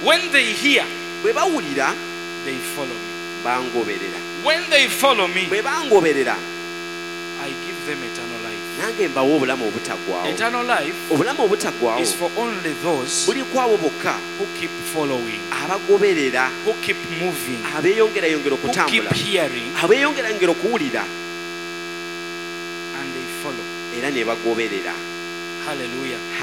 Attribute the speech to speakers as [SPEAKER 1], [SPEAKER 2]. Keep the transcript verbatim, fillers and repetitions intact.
[SPEAKER 1] When they hear,
[SPEAKER 2] bwe bawulira
[SPEAKER 1] they follow me.
[SPEAKER 2] bangoberera.
[SPEAKER 1] When they follow me,
[SPEAKER 2] Bwe bangoberera
[SPEAKER 1] I give them eternal life.
[SPEAKER 2] nange mbawa obulamu obutaggwaawo.
[SPEAKER 1] Eternal life
[SPEAKER 2] Obulamu obutaggwaawo
[SPEAKER 1] is for only those
[SPEAKER 2] buli kwabo bokka
[SPEAKER 1] who keep following,
[SPEAKER 2] abagoberera,
[SPEAKER 1] who keep moving,
[SPEAKER 2] abeeyongerayongera
[SPEAKER 1] who keep
[SPEAKER 2] okutambula,
[SPEAKER 1] hearing,
[SPEAKER 2] abeeyongerayongera okuwulira
[SPEAKER 1] and they follow.
[SPEAKER 2] era ne bagoberera.
[SPEAKER 1] Hallelujah.